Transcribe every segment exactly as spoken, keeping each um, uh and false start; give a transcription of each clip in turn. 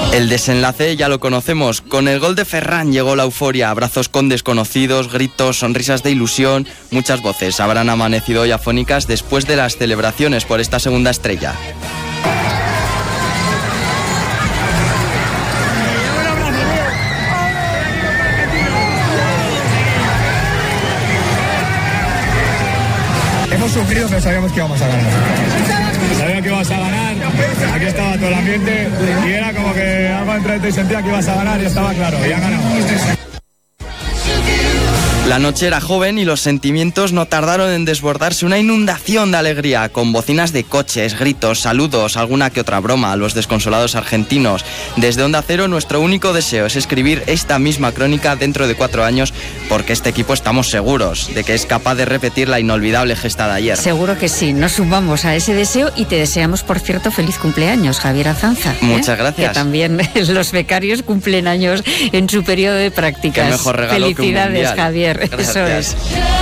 El desenlace ya lo conocemos. Con el gol de Ferran llegó la euforia, abrazos con desconocidos, gritos, sonrisas de ilusión, muchas voces habrán amanecido hoy afónicas después de las celebraciones por esta segunda estrella. Hemos sufrido, pero sabíamos que íbamos a ganar. Sabía que ibas a ganar, aquí estaba todo el ambiente y era como que algo entre ti sentía que ibas a ganar y estaba claro, ya ganamos. La noche era joven y los sentimientos no tardaron en desbordarse, una inundación de alegría, con bocinas de coches, gritos, saludos, alguna que otra broma a los desconsolados argentinos. Desde Onda Cero, nuestro único deseo es escribir esta misma crónica dentro de cuatro años, porque este equipo estamos seguros de que es capaz de repetir la inolvidable gesta de ayer. Seguro que sí, nos sumamos a ese deseo y te deseamos, por cierto, feliz cumpleaños, Javier Azanza. ¿eh? Muchas gracias. Que también los becarios cumplen años en su periodo de prácticas. Qué mejor regalo Felicidades, que un mundial. Javier. Gracias. Eso es.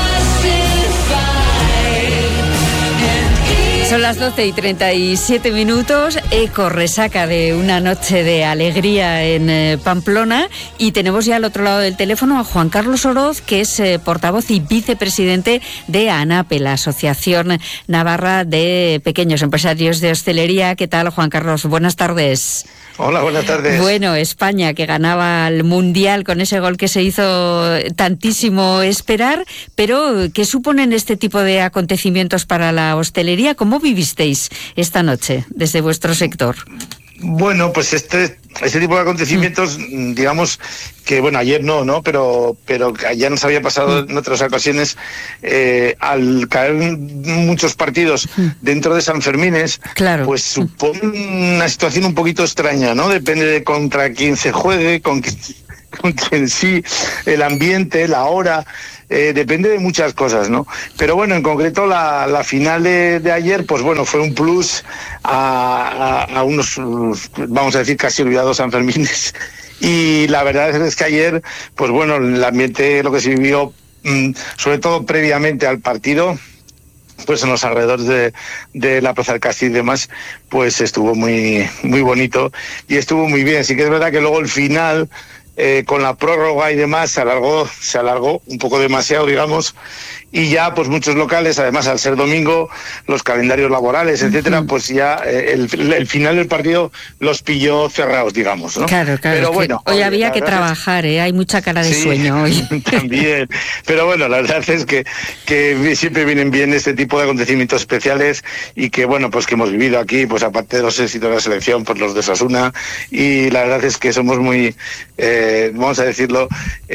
Son las doce y treinta y siete minutos, eco resaca de una noche de alegría en eh, Pamplona, y tenemos ya al otro lado del teléfono a Juan Carlos Oroz, que es eh, portavoz y vicepresidente de ANAPE, la Asociación Navarra de Pequeños Empresarios de Hostelería. ¿Qué tal, Juan Carlos? Buenas tardes. Hola, buenas tardes. Bueno, España, que ganaba el Mundial con ese gol que se hizo tantísimo esperar, pero ¿qué suponen este tipo de acontecimientos para la hostelería? ¿Cómo vivisteis esta noche desde vuestro sector? Bueno, pues este este tipo de acontecimientos, mm. digamos que, bueno, ayer no, ¿no? Pero pero ya nos había pasado mm. en otras ocasiones, eh, al caer muchos partidos mm. dentro de Sanfermines, claro. pues supone una situación un poquito extraña, ¿no? Depende de contra quién se juegue, con quién, con quién sí, el ambiente, la hora... Eh, depende de muchas cosas, ¿no? Pero bueno, en concreto la, la final de, de ayer, pues bueno, fue un plus a, a, a unos, vamos a decir, casi olvidados Sanfermines. Y la verdad es que ayer, pues bueno, el ambiente, lo que se vivió, mmm, sobre todo previamente al partido, pues en los alrededores de, de la Plaza del Castillo y demás, pues estuvo muy, muy bonito y estuvo muy bien. Sí que es verdad que luego el final... Eh, con la prórroga y demás se alargó, se alargó un poco demasiado, digamos, y ya pues muchos locales, además al ser domingo, los calendarios laborales, etcétera, uh-huh. pues ya eh, el, el final del partido los pilló cerrados, digamos, ¿no? Claro, claro. Pero bueno, hoy había que trabajar, ¿eh? Hay mucha cara de sí, sueño hoy. También, pero bueno, la verdad es que, que siempre vienen bien este tipo de acontecimientos especiales y que, bueno, pues que hemos vivido aquí, pues aparte de los éxitos de la selección, pues los de Osasuna, y la verdad es que somos muy... Eh, vamos a decirlo,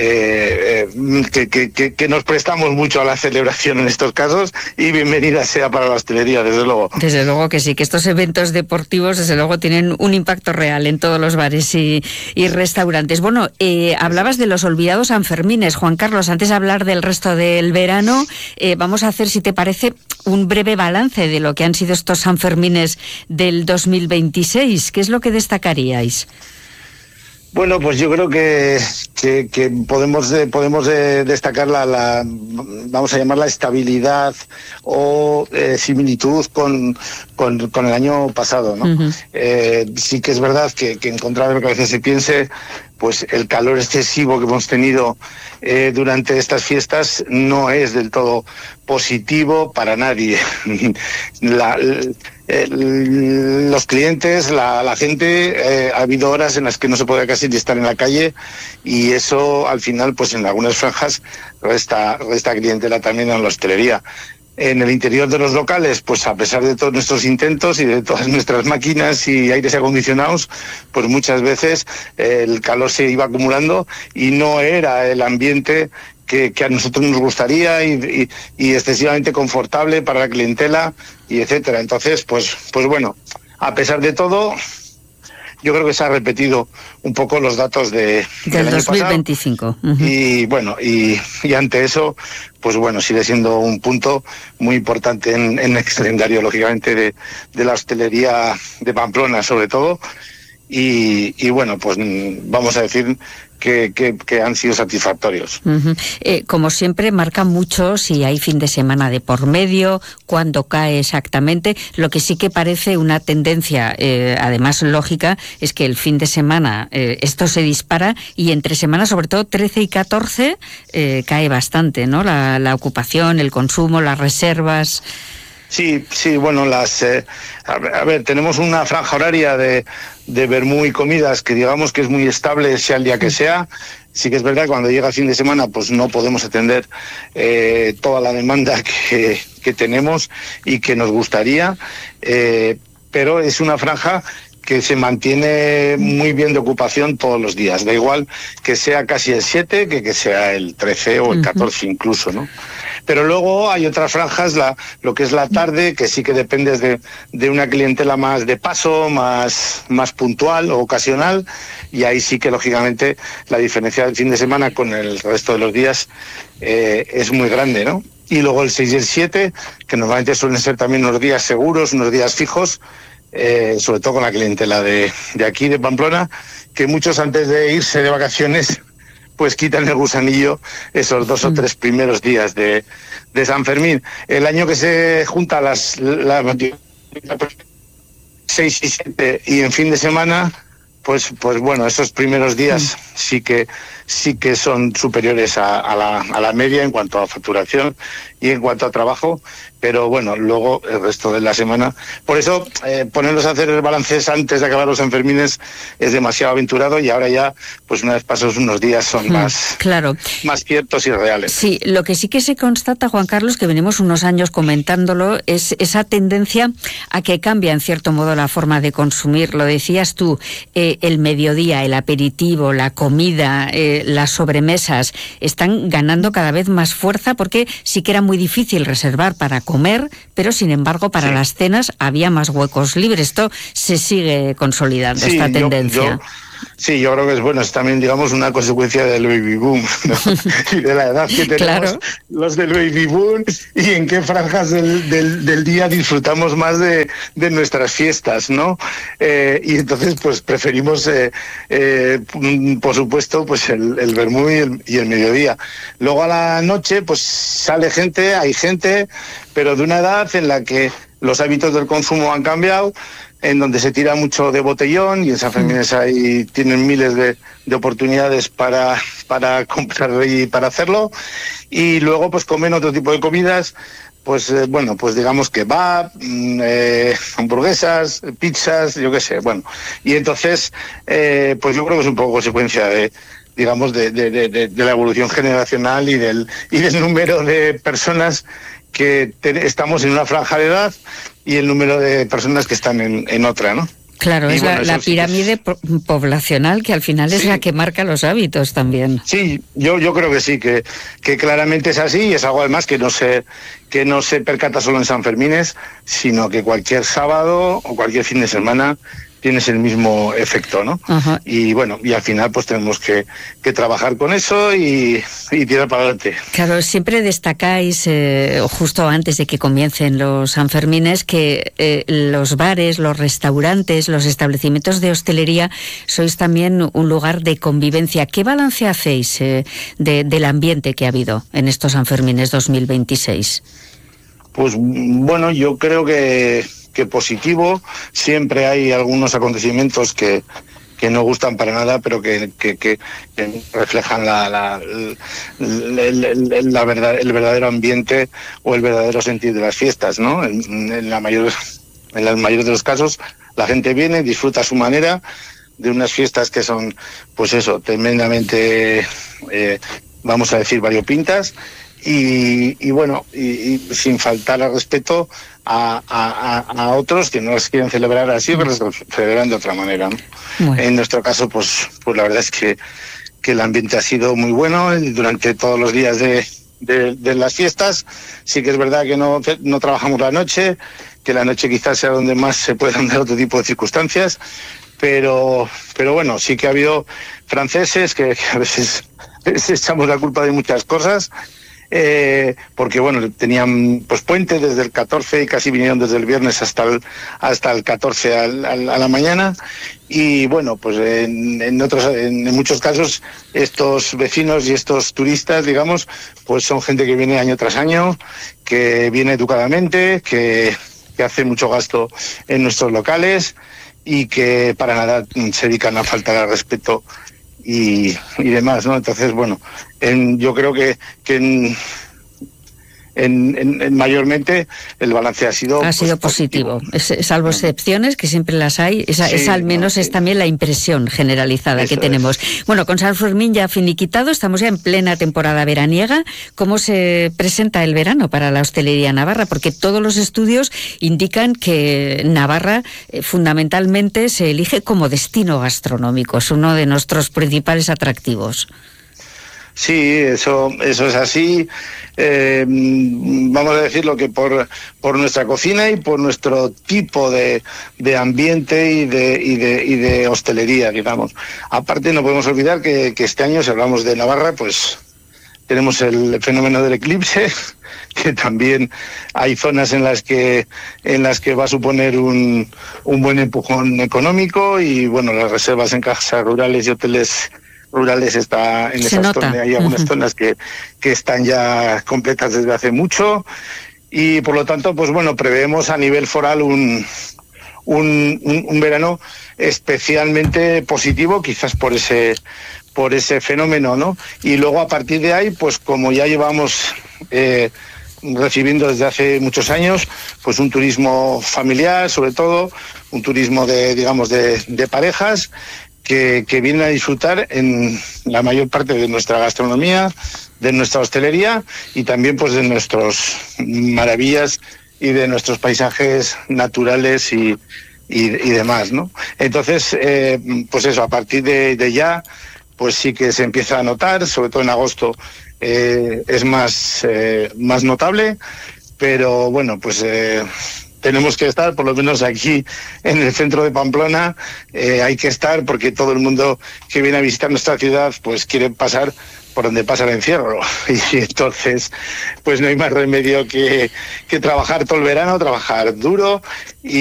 eh, eh, que, que, que, que nos prestamos mucho a la celebración en estos casos, y bienvenida sea para la hostelería, desde luego. Desde luego que sí, que estos eventos deportivos desde luego tienen un impacto real en todos los bares y, y restaurantes. Bueno, eh, hablabas de los olvidados Sanfermines, Juan Carlos. Antes de hablar del resto del verano, eh, vamos a hacer, si te parece, un breve balance de lo que han sido estos Sanfermines del dos mil veintiséis. ¿Qué es lo que destacaríais? Bueno, pues yo creo que, que, que podemos de, podemos de destacar la, la, vamos a llamarla estabilidad o eh, similitud con, con, con el año pasado, ¿no? Uh-huh. Eh, sí que es verdad que, que en contra de lo que a veces se piense, pues el calor excesivo que hemos tenido eh, durante estas fiestas no es del todo positivo para nadie. la, el, los clientes, la, la gente, eh, ha habido horas en las que no se podía casi ni estar en la calle, y eso al final, pues en algunas franjas resta, resta clientela también en la hostelería. En el interior de los locales, pues a pesar de todos nuestros intentos y de todas nuestras máquinas y aires acondicionados, pues muchas veces eh, el calor se iba acumulando y no era el ambiente que, que a nosotros nos gustaría y, y, y excesivamente confortable para la clientela y etcétera. Entonces, pues, pues bueno, a pesar de todo, yo creo que se ha repetido un poco los datos de, del, del dos mil veinticinco. Uh-huh. Y bueno, y, y ante eso, pues bueno, sigue siendo un punto muy importante en, en el calendario, lógicamente, de, de la hostelería de Pamplona, sobre todo. Y, y bueno, pues vamos a decir que, que, que han sido satisfactorios. Uh-huh. Eh, como siempre, marca mucho si hay fin de semana de por medio, cuándo cae exactamente. Lo que sí que parece una tendencia, eh, además lógica, es que el fin de semana eh, esto se dispara y entre semanas, sobre todo trece y catorce, eh, cae bastante, ¿no? La, la ocupación, el consumo, las reservas. Sí, sí, bueno, las eh, a, ver, a ver, tenemos una franja horaria de, de vermú y comidas que digamos que es muy estable, sea el día que sea. Sí que es verdad que cuando llega el fin de semana pues no podemos atender eh, toda la demanda que, que tenemos y que nos gustaría, eh, pero es una franja que se mantiene muy bien de ocupación todos los días. Da igual que sea casi el siete que que sea el trece o el catorce incluso, ¿no? Pero luego hay otras franjas, la, lo que es la tarde, que sí que depende de, de una clientela más de paso, más, más puntual o ocasional, y ahí sí que lógicamente la diferencia del fin de semana con el resto de los días eh, es muy grande, ¿no? Y luego el seis y el siete, que normalmente suelen ser también unos días seguros, unos días fijos, eh, sobre todo con la clientela de, de aquí, de Pamplona, que muchos antes de irse de vacaciones pues quitan el gusanillo esos dos o tres primeros días de, de San Fermín. El año que se junta las, las seis y siete y en fin de semana, pues pues bueno, esos primeros días sí que sí que son superiores a, a la a la media en cuanto a facturación y en cuanto a trabajo, pero bueno, luego el resto de la semana. Por eso eh, ponernos a hacer balances antes de acabar los Sanfermines es demasiado aventurado, y ahora ya, pues una vez pasados unos días, son mm, más, claro. más ciertos y reales. Sí, lo que sí que se constata, Juan Carlos, que venimos unos años comentándolo, es esa tendencia a que cambia en cierto modo la forma de consumir. Lo decías tú, eh, el mediodía, el aperitivo, la comida, eh, las sobremesas están ganando cada vez más fuerza, porque sí que era muy difícil reservar para comer, pero sin embargo para sí. las cenas había más huecos libres. Esto se sigue consolidando, sí, esta tendencia. Yo, yo... Sí, yo creo que es bueno, es también, digamos, una consecuencia del baby boom, ¿no? Y de la edad que tenemos, claro, los del baby boom, y en qué franjas del, del, del día disfrutamos más de, de nuestras fiestas, ¿no? Eh, y entonces, pues preferimos, eh, eh, por supuesto, pues el, el vermú y el, y el mediodía. Luego a la noche, pues sale gente, hay gente, pero de una edad en la que los hábitos del consumo han cambiado, en donde se tira mucho de botellón, y en San Fermín ahí tienen miles de, de oportunidades para, para comprar y para hacerlo, y luego pues comen otro tipo de comidas, pues eh, bueno, pues digamos kebab, eh, hamburguesas, pizzas, yo qué sé, bueno, y entonces eh, pues yo creo que es un poco consecuencia de digamos de, de, de, de la evolución generacional y del, y del número de personas que te, estamos en una franja de edad y el número de personas que están en, en otra, ¿no? Claro, y es bueno, la, la pirámide sí que... poblacional, que al final sí. es la que marca los hábitos también. Sí, yo yo creo que sí, que, que claramente es así, y es algo además que no se que no se percata solo en San Fermines, sino que cualquier sábado o cualquier fin de semana tienes el mismo efecto, ¿no? Ajá. Y bueno, y al final pues tenemos que, que trabajar con eso y, y tirar para adelante. Claro, siempre destacáis, eh, justo antes de que comiencen los Sanfermines, que eh, los bares, los restaurantes, los establecimientos de hostelería sois también un lugar de convivencia. ¿Qué balance hacéis eh, de, del ambiente que ha habido en estos Sanfermines dos mil veintiséis? Pues bueno, yo creo que que positivo. Siempre hay algunos acontecimientos que, que no gustan para nada, pero que, que, que reflejan la, la, la, la, la verdad, el verdadero ambiente o el verdadero sentido de las fiestas, ¿no? En, en la mayor, en la mayoría de los casos, la gente viene, disfruta a su manera de unas fiestas que son, pues eso, tremendamente, eh, vamos a decir, variopintas. Y, y bueno, y, y sin faltar al respeto a, a, a otros que no las quieren celebrar así, pero las celebran de otra manera, ¿no? Bueno. En nuestro caso, pues, pues la verdad es que, que el ambiente ha sido muy bueno durante todos los días de, de, de las fiestas. Sí que es verdad que no, no trabajamos la noche, que la noche quizás sea donde más se puedan dar otro tipo de circunstancias, pero, pero bueno, sí que ha habido franceses que, que a veces les echamos la culpa de muchas cosas. eh, porque bueno, tenían pues puente desde el catorce y casi vinieron desde el viernes hasta el, hasta el catorce al, al, a la mañana. Y bueno, pues en, en otros, en, en muchos casos, estos vecinos y estos turistas, digamos, pues son gente que viene año tras año, que viene educadamente, que, que hace mucho gasto en nuestros locales y que para nada se dedican a faltar al respeto y, y demás, ¿no? Entonces, bueno, en, yo creo que, que en, En, en, en mayormente el balance ha sido ha sido pues, positivo, positivo. Es, salvo excepciones que siempre las hay. Esa, sí, esa al menos no, es sí. también la impresión generalizada Eso que tenemos. Es. Bueno, con San Fermín ya finiquitado, estamos ya en plena temporada veraniega. ¿Cómo se presenta el verano para la hostelería navarra? Porque todos los estudios indican que Navarra eh, fundamentalmente se elige como destino gastronómico, es uno de nuestros principales atractivos. Sí, eso, eso es así. Eh, vamos a decirlo que por, por nuestra cocina y por nuestro tipo de, de ambiente y de, y de, y de hostelería, digamos. Aparte, no podemos olvidar que, que este año, si hablamos de Navarra, pues tenemos el fenómeno del eclipse, que también hay zonas en las que en las que va a suponer un, un buen empujón económico y bueno, las reservas en casas rurales y hoteles rurales está en Se esas nota. zonas, hay algunas uh-huh. zonas que, que están ya completas desde hace mucho y por lo tanto, pues bueno, preveemos a nivel foral un, un, un, un verano especialmente positivo, quizás por ese por ese fenómeno, ¿no? Y luego a partir de ahí, pues como ya llevamos eh, recibiendo desde hace muchos años, pues un turismo familiar, sobre todo, un turismo de, digamos, de, de parejas, Que, que vienen a disfrutar en la mayor parte de nuestra gastronomía, de nuestra hostelería y también pues de nuestras maravillas y de nuestros paisajes naturales y, y, y demás, ¿no? Entonces, eh, pues eso, a partir de, de ya, pues sí que se empieza a notar, sobre todo en agosto eh, es más, eh, más notable, pero bueno, pues... Eh, tenemos que estar, por lo menos aquí en el centro de Pamplona, eh, hay que estar porque todo el mundo que viene a visitar nuestra ciudad pues quiere pasar por donde pasa el encierro. Y entonces pues no hay más remedio que, que trabajar todo el verano, trabajar duro y